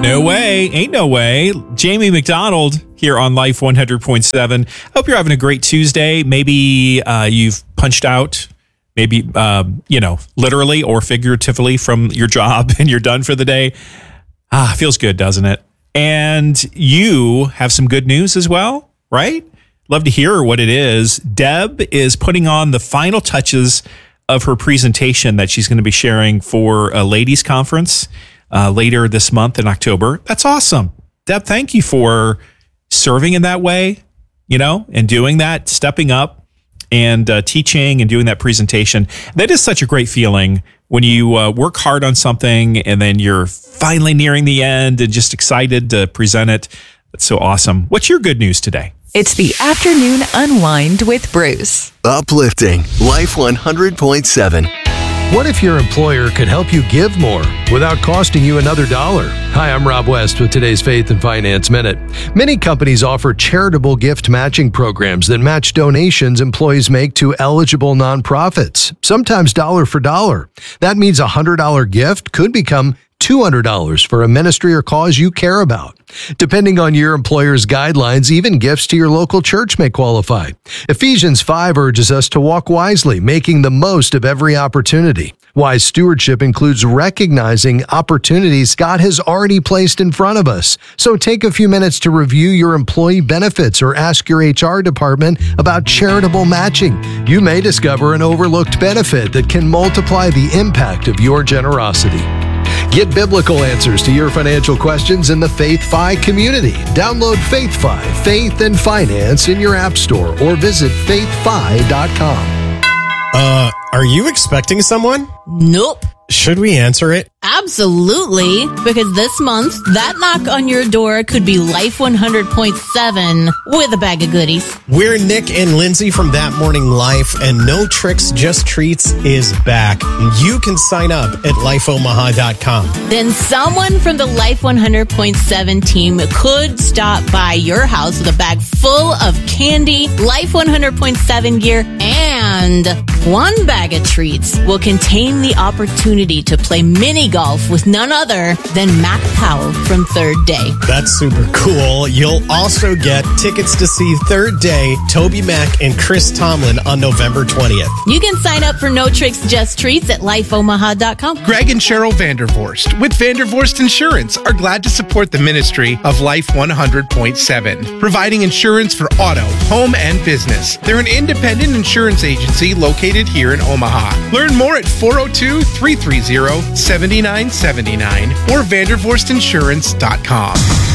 No way. Ain't no way. Jamie McDonald here on Life 100.7. Hope you're having a great Tuesday. Maybe you've punched out, maybe, literally or figuratively from your job and you're done for the day. Feels good, doesn't it? And you have some good news as well, right? Love to hear what it is. Deb is putting on the final touches of her presentation that she's going to be sharing for a ladies' conference later this month in October. That's awesome. Deb, thank you for serving in that way, and doing that, stepping up and teaching and doing that presentation. That is such a great feeling when you work hard on something and then you're finally nearing the end and just excited to present it. That's so awesome. What's your good news today? It's the Afternoon Unwind with Bruce. Uplifting Life 100.7. What if your employer could help you give more without costing you another dollar? Hi, I'm Rob West with today's Faith and Finance Minute. Many companies offer charitable gift matching programs that match donations employees make to eligible nonprofits, sometimes dollar for dollar. That means a $100 gift could become $200 for a ministry or cause you care about. Depending on your employer's guidelines, even gifts to your local church may qualify. Ephesians 5 urges us to walk wisely, making the most of every opportunity. Wise stewardship includes recognizing opportunities God has already placed in front of us. So take a few minutes to review your employee benefits or ask your HR department about charitable matching. You may discover an overlooked benefit that can multiply the impact of your generosity. Get biblical answers to your financial questions in the Faith Fi community. Download Faith Fi, Faith and Finance in your app store or visit faithfi.com. Are you expecting someone? Nope. Should we answer it? Absolutely, because this month, that knock on your door could be Life 100.7 with a bag of goodies. We're Nick and Lindsay from That Morning Life, and No Tricks, Just Treats is back. You can sign up at lifeomaha.com. Then someone from the Life 100.7 team could stop by your house with a bag full of candy, Life 100.7 gear, and one bag of treats will contain the opportunity to play mini golf with none other than Mac Powell from Third Day. That's super cool. You'll also get tickets to see Third Day, Toby Mac, and Chris Tomlin on November 20th. You can sign up for No Tricks, Just Treats at lifeomaha.com. Greg and Cheryl Vandervorst with Vandervorst Insurance are glad to support the ministry of Life 100.7, providing insurance for auto, home, and business. They're an independent insurance agency located here in Omaha. Learn more at 402-330-7979 or vandervorstinsurance.com.